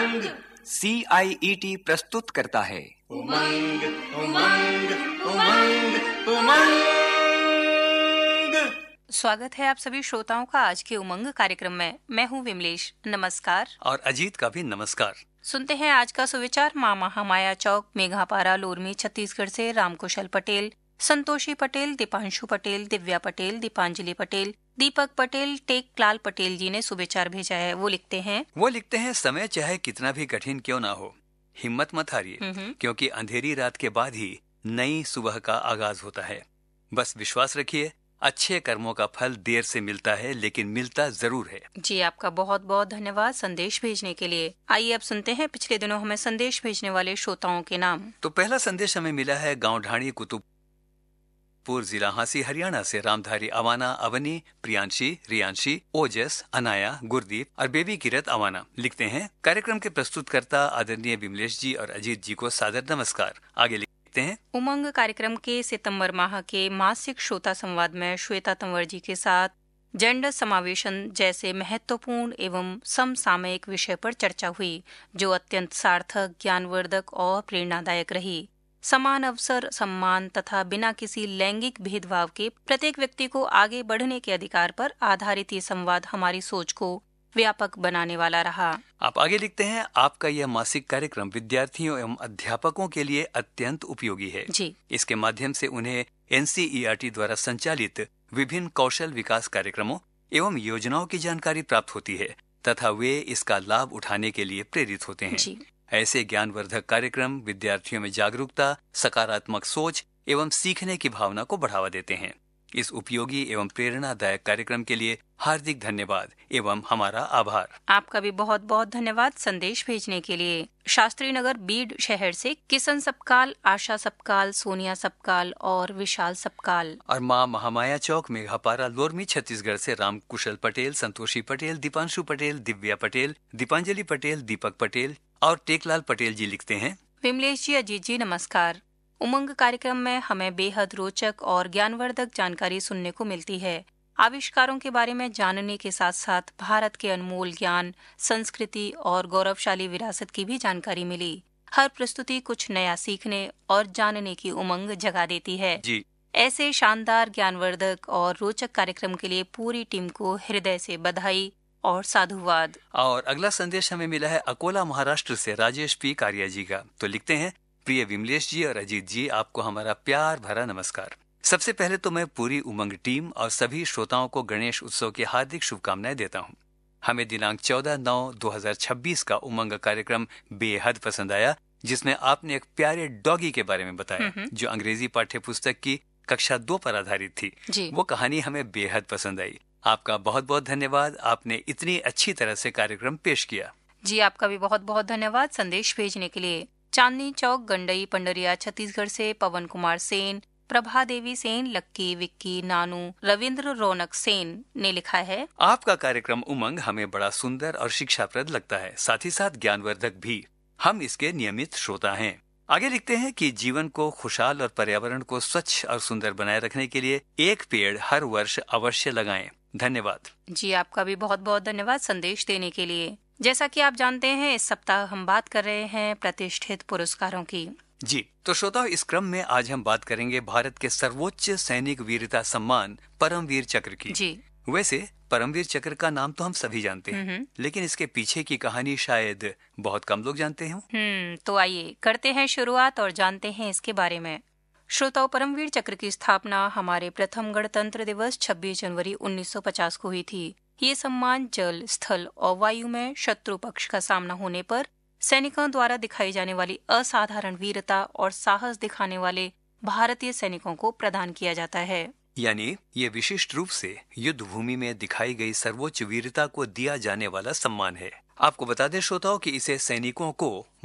उमंग। CIET प्रस्तुत करता है उमंग उमंग उमंग उमंग। स्वागत है आप सभी श्रोताओं का आज के उमंग कार्यक्रम में। मैं हूँ विमलेश। नमस्कार। और अजीत का भी नमस्कार। सुनते हैं आज का सुविचार। माँ महामाया चौक, मेघापारा, लोरमी, छत्तीसगढ़ से रामकुशल पटेल, संतोषी पटेल, दीपांशु पटेल, दिव्या पटेल, दीपांजलि पटेल, दीपक पटेल, टेकलाल पटेल जी ने सुविचार भेजा है। वो लिखते हैं समय चाहे कितना भी कठिन क्यों ना हो, हिम्मत मत हारिए, क्योंकि अंधेरी रात के बाद ही नई सुबह का आगाज होता है। बस विश्वास रखिए, अच्छे कर्मों का फल देर से मिलता है, लेकिन मिलता जरूर है। जी, आपका बहुत बहुत धन्यवाद संदेश भेजने के लिए। आइए अब सुनते हैं पिछले दिनों हमें संदेश भेजने वाले श्रोताओं के नाम। तो पहला संदेश हमें मिला है गांव ढाणी, कुतुबपुर जिला, हांसी, हरियाणा से रामधारी अवाना, अवनी, प्रियांशी, रियांशी, ओजस, अनाया, गुरदीप और बेबी किरत अवाना लिखते हैं, कार्यक्रम के प्रस्तुतकर्ता आदरणीय विमलेश जी और अजीत जी को सादर नमस्कार। आगे लिखते हैं, उमंग कार्यक्रम के सितंबर माह के मासिक श्रोता संवाद में श्वेता तंवर जी के साथ जेंडर समावेशन जैसे महत्वपूर्ण एवं समसामयिक विषय पर चर्चा हुई, जो अत्यंत सार्थक, ज्ञानवर्धक और प्रेरणादायक रही। समान अवसर, सम्मान तथा बिना किसी लैंगिक भेदभाव के प्रत्येक व्यक्ति को आगे बढ़ने के अधिकार पर आधारित ये संवाद हमारी सोच को व्यापक बनाने वाला रहा। आप आगे लिखते हैं, आपका यह मासिक कार्यक्रम विद्यार्थियों एवं अध्यापकों के लिए अत्यंत उपयोगी है जी। इसके माध्यम से उन्हें NCERT द्वारा संचालित विभिन्न कौशल विकास कार्यक्रमों एवं योजनाओं की जानकारी प्राप्त होती है तथा वे इसका लाभ उठाने के लिए प्रेरित होते हैं। जी। ऐसे ज्ञानवर्धक कार्यक्रम विद्यार्थियों में जागरूकता, सकारात्मक सोच एवं सीखने की भावना को बढ़ावा देते हैं। इस उपयोगी एवं प्रेरणादायक कार्यक्रम के लिए हार्दिक धन्यवाद एवं हमारा आभार। आपका भी बहुत बहुत धन्यवाद संदेश भेजने के लिए। शास्त्री नगर, बीड शहर से किशन सपकाल, आशा सपकाल, सोनिया सपकाल और विशाल सपकाल। और माँ महामाया चौक, मेघापारा, लोरमी, छत्तीसगढ़ से रामकुशल पटेल, संतोषी पटेल, दीपांशु पटेल, दिव्या पटेल, दीपांजलि पटेल, दीपक पटेल और टेकलाल पटेल जी लिखते हैं, विमलेश जी, अजीत जी नमस्कार। उमंग कार्यक्रम में हमें बेहद रोचक और ज्ञानवर्धक जानकारी सुनने को मिलती है। आविष्कारों के बारे में जानने के साथ साथ भारत के अनमोल ज्ञान, संस्कृति और गौरवशाली विरासत की भी जानकारी मिली। हर प्रस्तुति कुछ नया सीखने और जानने की उमंग जगा देती है। जी। ऐसे शानदार, ज्ञानवर्धक और रोचक कार्यक्रम के लिए पूरी टीम को हृदय से बधाई और साधुवाद। और अगला संदेश हमें मिला है अकोला, महाराष्ट्र से राजेश पी कारिया जी का। तो लिखते हैं, प्रिय विमलेश जी और अजीत जी, आपको हमारा प्यार भरा नमस्कार। सबसे पहले तो मैं पूरी उमंग टीम और सभी श्रोताओं को गणेश उत्सव की हार्दिक शुभकामनाएं देता हूं। हमें दिनांक 14/9/2026 का उमंग कार्यक्रम बेहद पसंद आया, जिसमें आपने एक प्यारे डॉगी के बारे में बताया, जो अंग्रेजी पाठ्य पुस्तक की कक्षा 2 पर आधारित थी। वो कहानी हमें बेहद पसंद आई। आपका बहुत बहुत धन्यवाद, आपने इतनी अच्छी तरह से कार्यक्रम पेश किया। जी, आपका भी बहुत बहुत धन्यवाद संदेश भेजने के लिए। चांदनी चौक, गंडई, पंडरिया, छत्तीसगढ़ से पवन कुमार सेन, प्रभा देवी सेन, लक्की, विक्की, नानू, रविंद्र रौनक सेन ने लिखा है, आपका कार्यक्रम उमंग हमें बड़ा सुंदर और शिक्षाप्रद लगता है, साथ ही साथ ज्ञानवर्धक भी। हम इसके नियमित श्रोता हैं। आगे लिखते हैं कि जीवन को खुशहाल और पर्यावरण को स्वच्छ और सुंदर बनाए रखने के लिए एक पेड़ हर वर्ष अवश्य लगाएं। धन्यवाद। जी, आपका भी बहुत बहुत धन्यवाद संदेश देने के लिए। जैसा कि आप जानते हैं, इस सप्ताह हम बात कर रहे हैं प्रतिष्ठित पुरस्कारों की। जी, तो श्रोताओं, इस क्रम में आज हम बात करेंगे भारत के सर्वोच्च सैनिक वीरता सम्मान परमवीर चक्र की। जी। वैसे परमवीर चक्र का नाम तो हम सभी जानते हैं, लेकिन इसके पीछे की कहानी शायद बहुत कम लोग जानते हों। तो आइए करते हैं शुरुआत और जानते हैं इसके बारे में। श्रोताओं, परमवीर चक्र की स्थापना हमारे प्रथम गणतंत्र दिवस 26 जनवरी 1950 को हुई थी। ये सम्मान जल, स्थल और वायु में शत्रु पक्ष का सामना होने पर सैनिकों द्वारा दिखाई जाने वाली असाधारण वीरता और साहस दिखाने वाले भारतीय सैनिकों को प्रदान किया जाता है। यानी ये विशिष्ट रूप से युद्ध भूमि में दिखाई गई सर्वोच्च वीरता को दिया जाने वाला सम्मान है। आपको बता दें श्रोताओं कि इसे सैनिकों को